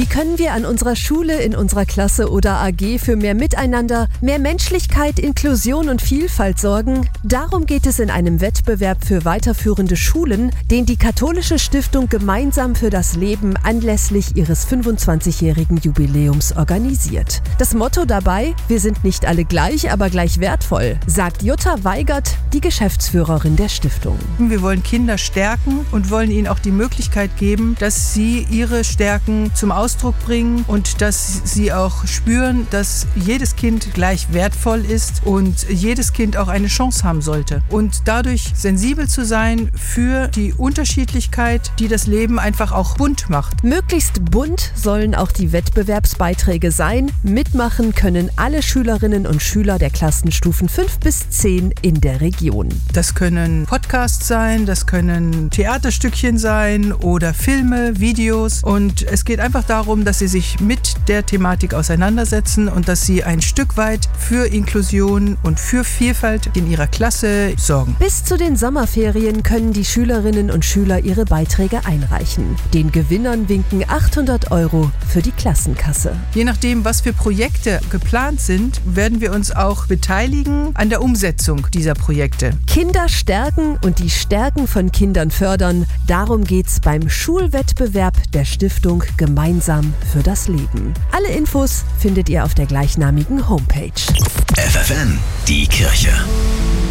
Wie können wir an unserer Schule, in unserer Klasse oder AG für mehr Miteinander, mehr Menschlichkeit, Inklusion und Vielfalt sorgen? Darum geht es in einem Wettbewerb für weiterführende Schulen, den die Katholische Stiftung Gemeinsam für das Leben anlässlich ihres 25-jährigen Jubiläums organisiert. Das Motto dabei: Wir sind nicht alle gleich, aber gleich wertvoll, sagt Jutta Weigert, die Geschäftsführerin der Stiftung. Wir wollen Kinder stärken und wollen ihnen auch die Möglichkeit geben, dass sie ihre Stärken zum Ausdruck bringen und dass sie auch spüren, dass jedes Kind gleich wertvoll ist und jedes Kind auch eine Chance haben sollte. Und dadurch sensibel zu sein für die Unterschiedlichkeit, die das Leben einfach auch bunt macht. Möglichst bunt sollen auch die Wettbewerbsbeiträge sein. Mitmachen können alle Schülerinnen und Schüler der Klassenstufen 5 bis 10 in der Region. Das können Podcasts sein, das können Theaterstückchen sein oder Filme, Videos. Und es geht einfach darum, dass sie sich mit der Thematik auseinandersetzen und dass sie ein Stück weit für Inklusion und für Vielfalt in ihrer Klasse sorgen. Bis zu den Sommerferien können die Schülerinnen und Schüler ihre Beiträge einreichen. Den Gewinnern winken 800 € für die Klassenkasse. Je nachdem, was für Projekte geplant sind, werden wir uns auch beteiligen an der Umsetzung dieser Projekte. Kinder stärken und die Stärken von Kindern fördern. Darum geht's beim Schulwettbewerb der Stiftung Gemeinsam für das Leben. Alle Infos findet ihr auf der gleichnamigen Homepage. FFN, die Kirche.